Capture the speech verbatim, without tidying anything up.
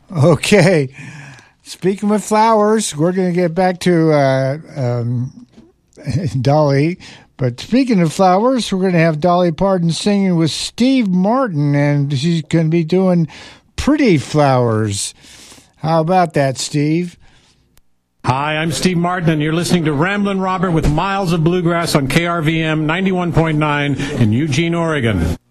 Okay. Speaking of flowers, we're going to get back to uh, um, Dolly. But speaking of flowers, we're going to have Dolly Parton singing with Steve Martin, and she's going to be doing Pretty Flowers. How about that, Steve? Hi, I'm Steve Martin, and you're listening to Ramblin' Robert with Miles of Bluegrass on K R V M ninety-one point nine in Eugene, Oregon.